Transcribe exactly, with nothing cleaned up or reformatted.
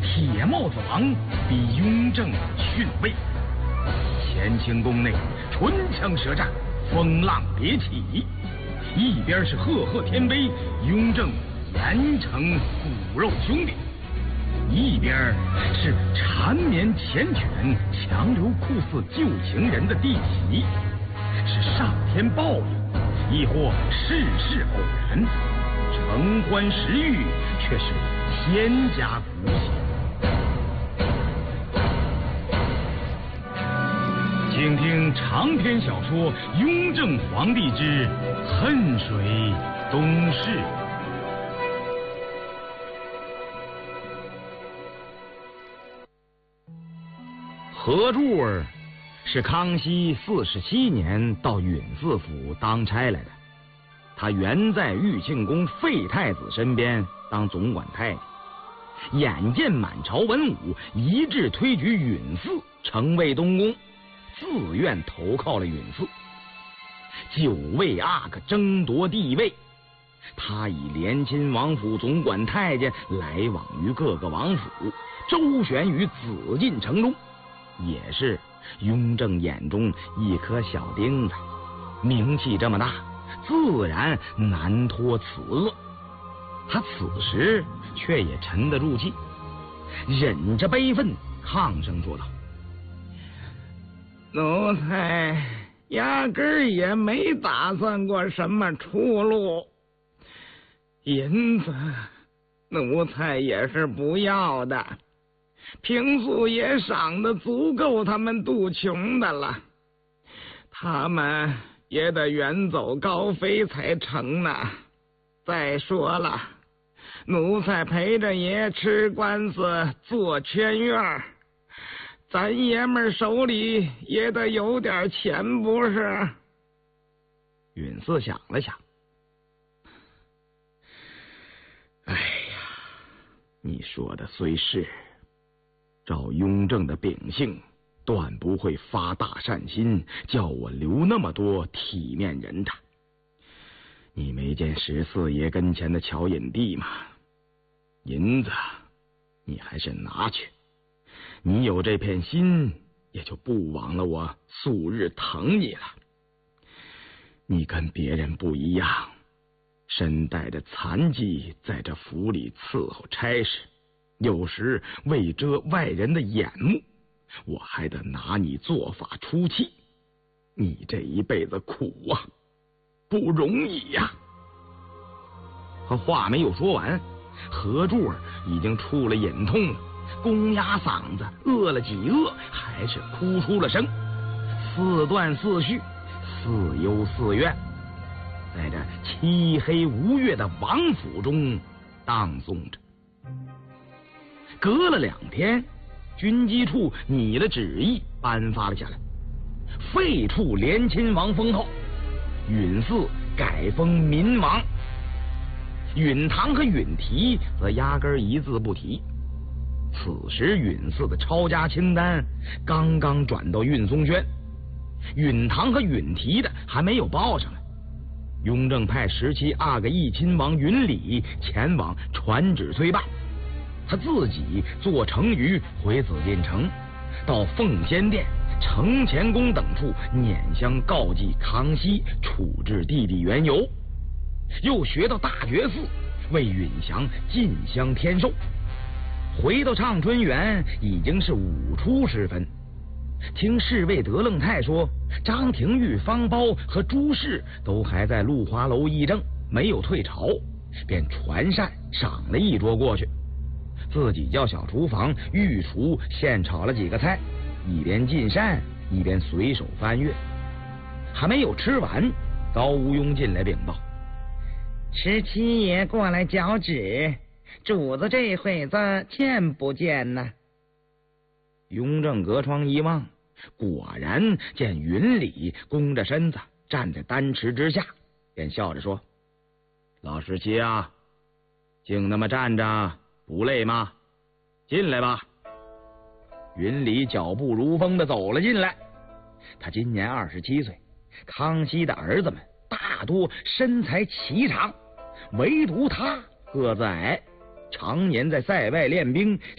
铁帽子王比雍正逊位。乾清宫内唇枪舌战，风浪迭起，一边是赫赫天威，雍正严惩骨肉兄弟；一边是缠绵缱绻，强留酷似旧情人的弟媳，是上天报应，亦或世事偶然。承欢食欲，却是千家骨血。请听长篇小说《雍正皇帝之恨水东逝》。何柱儿是康熙四十七年到允祀府当差来的，他原在裕庆宫废太子身边当总管太监，眼见满朝文武一致推举允祀成为东宫，自愿投靠了允祀。九位阿哥争夺帝位，他以连亲王府总管太监来往于各个王府，周旋于紫禁城中，也是雍正眼中一颗小钉子，名气这么大，自然难脱此恶。他此时却也沉得住气，忍着悲愤，抗声说道：“ 奴才压根儿也没打算过什么出路，银子奴才也是不要的，平素也赏的足够他们度穷的了，他们也得远走高飞才成呢。再说了，奴才陪着爷吃官司做圈院，咱爷们手里也得有点钱不是？” 允祀想了想，哎呀，你说的虽是，照雍正的秉性，断不会发大善心叫我留那么多体面人的。你没见十四爷跟前的乔引娣吗？银子你还是拿去，你有这片心，也就不枉了我素日疼你了。你跟别人不一样，身带着残疾，在这府里伺候差事，有时为遮外人的眼目，我还得拿你做法出气。你这一辈子苦啊，不容易呀、啊！可话没有说完，何柱儿已经出了隐痛了，公鸭嗓子，饿了几饿，还是哭出了声，似断似续，似忧似怨，在这漆黑无月的王府中荡送着。隔了两天，军机处拟了旨意颁发了下来，废黜连亲王封号，允祀改封民王。允堂和允提则压根一字不提。此时允祀的抄家清单刚刚转到运松轩，允堂和允提的还没有报上来。雍正派十七阿哥义亲王允礼前往传旨催办，他自己坐乘舆回紫禁城，到奉先殿、承乾宫等处捻香告祭康熙处置弟弟缘由，又学到大觉寺为允祥进香添寿。回到畅春园已经是午初时分，听侍卫德楞泰说，张廷玉、方苞和朱氏都还在露花楼议政，没有退朝，便传膳赏了一桌过去，自己叫小厨房御厨现炒了几个菜，一边进膳一边随手翻阅。还没有吃完，高无庸进来禀报：“ 十七爷过来交旨，主子这会子见不见呢？” 雍正隔窗一望，果然见允礼弓着身子站在丹池之下，便笑着说：“老十七啊，净那么站着不累吗？进来吧。”允礼脚步如风的走了进来。他今年二十七岁，康熙的儿子们大多身材颀长，唯独他个子矮，常年在塞外练兵，